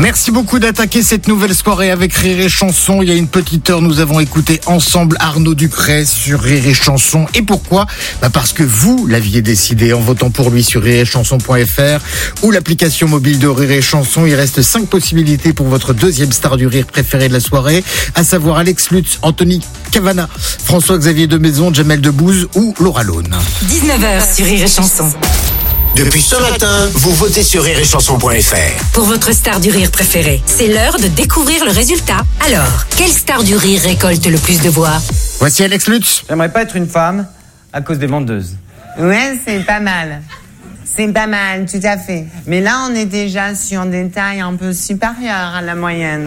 Merci beaucoup d'attaquer cette nouvelle soirée avec Rire et Chanson. Il y a une petite heure, nous avons écouté ensemble Arnaud Ducret sur Rire et Chanson. Et pourquoi ? Parce que vous l'aviez décidé en votant pour lui sur rireetchanson.fr ou l'application mobile de Rire et Chanson. Il reste 5 possibilités pour votre deuxième star du rire préféré de la soirée, à savoir Alex Lutz, Anthony Cavana, François-Xavier de Maison, Jamel Debbouze ou Laura Lone. 19h sur Rire et Chanson. Depuis ce matin, vous votez sur rireetchanson.fr. Pour votre star du rire préférée, c'est l'heure de découvrir le résultat. Alors, quelle star du rire récolte le plus de voix ? Voici Alex Lutz. J'aimerais pas être une femme à cause des vendeuses. Ouais, c'est pas mal. C'est pas mal, tout à fait. Mais là, on est déjà sur des tailles un peu supérieures à la moyenne.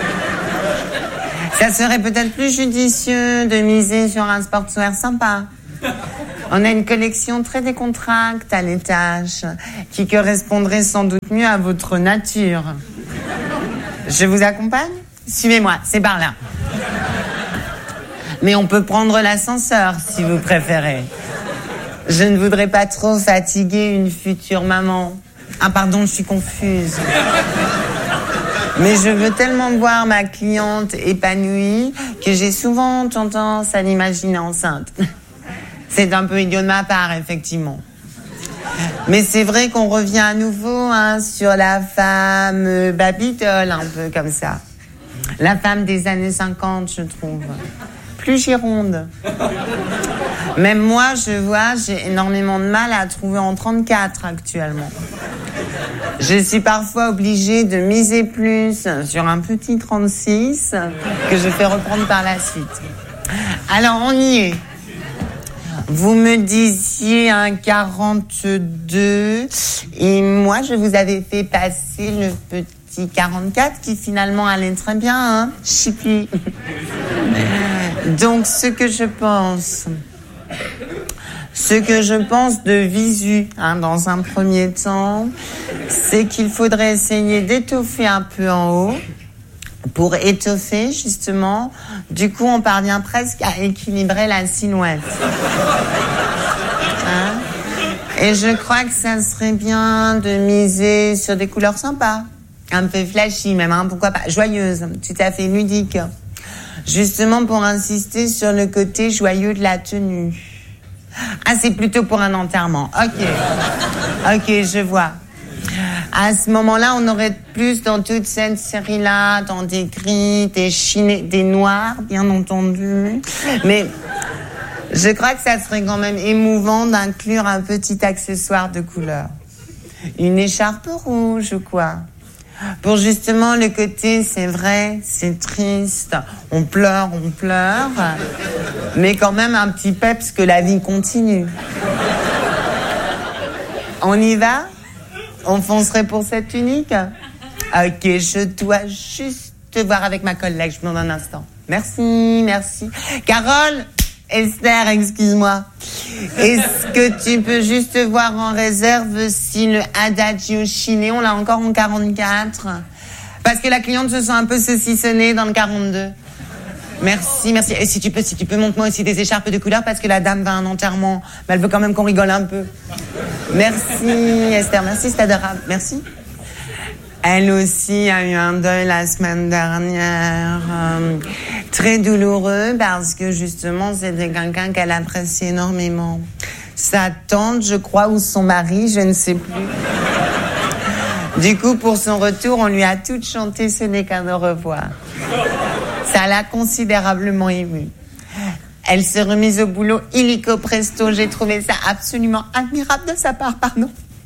Ça serait peut-être plus judicieux de miser sur un sportswear sympa. On a une collection très décontractée à l'étage qui correspondrait sans doute mieux à votre nature. Je vous accompagne ? Suivez-moi, c'est par là. Mais on peut prendre l'ascenseur si vous préférez. Je ne voudrais pas trop fatiguer une future maman. Ah pardon, je suis confuse. Mais je veux tellement voir ma cliente épanouie que j'ai souvent tendance à l'imaginer enceinte. C'est un peu idiot de ma part, effectivement. Mais c'est vrai qu'on revient à nouveau sur la femme Baby-doll, un peu comme ça. La femme des années 50, je trouve. Plus gironde. Même moi, je vois, j'ai énormément de mal à trouver en 34 actuellement. Je suis parfois obligée de miser plus sur un petit 36 que je fais reprendre par la suite. Alors, on y est. Vous me disiez un 42 et moi, je vous avais fait passer le petit 44 qui finalement allait très bien, hein, chipi. Donc, ce que je pense de visu, dans un premier temps, c'est qu'il faudrait essayer d'étoffer un peu en haut. Pour étoffer, justement, du coup, on parvient presque à équilibrer la silhouette. Et je crois que ça serait bien de miser sur des couleurs sympas. Un peu flashy même, pourquoi pas. Joyeuses, tout à fait ludiques. Justement pour insister sur le côté joyeux de la tenue. Ah, c'est plutôt pour un enterrement. Ok, je vois. À ce moment-là, on aurait plus dans toute cette série-là, dans des gris, des chinés, des noirs, bien entendu. Mais je crois que ça serait quand même émouvant d'inclure un petit accessoire de couleur. Une écharpe rouge ou quoi. Pour justement le côté, c'est vrai, c'est triste, on pleure. Mais quand même un petit peps que la vie continue. On y va ? On foncerait pour cette tunique ? Ok, je dois juste te voir avec ma collègue, je vous demande un instant. Merci. Carole, Esther, excuse-moi. Est-ce que tu peux juste voir en réserve si le Adagio chiné, on l'a encore en 44 ? Parce que la cliente se sent un peu saucissonnée dans le 42. Merci. Et si tu peux, montre-moi aussi des écharpes de couleur parce que la dame va à un enterrement. Mais elle veut quand même qu'on rigole un peu. Merci Esther, merci, c'est adorable. Merci. Elle aussi a eu un deuil la semaine dernière. Très douloureux parce que justement c'était quelqu'un qu'elle apprécie énormément. Sa tante, je crois, ou son mari, je ne sais plus. Du coup, pour son retour, on lui a toutes chanté Ce n'est qu'un au revoir. Ça l'a considérablement émue. Elle s'est remise au boulot illico presto. J'ai trouvé ça absolument admirable de sa part, pardon.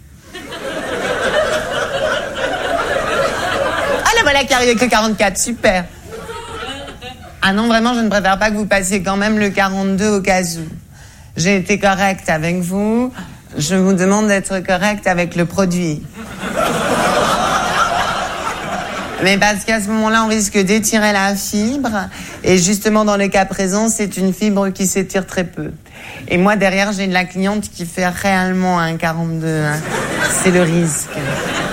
Ah là voilà qui arrive avec le 44, super. Ah non, vraiment, je ne préfère pas que vous passiez quand même le 42 au cas où. J'ai été correcte avec vous. Je vous demande d'être correcte avec le produit. Mais parce qu'à ce moment-là, on risque d'étirer la fibre. Et justement, dans le cas présent, c'est une fibre qui s'étire très peu. Et moi, derrière, j'ai de la cliente qui fait réellement un 42. C'est le risque.